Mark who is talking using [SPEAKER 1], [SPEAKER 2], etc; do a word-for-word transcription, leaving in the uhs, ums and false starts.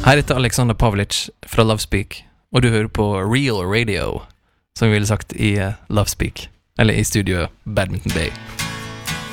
[SPEAKER 1] Her heter Alexander Pavlic fra Lovespeak, og du hører på Real Radio, som vi ville sagt i uh, Lovespeak, eller i studio Badminton Bay.